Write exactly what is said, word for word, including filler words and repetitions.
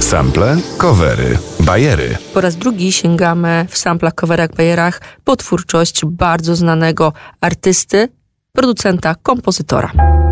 Sample, covery, bajery. Po raz drugi sięgamy w samplach, coverach, bajerach po twórczość bardzo znanego artysty, producenta, kompozytora.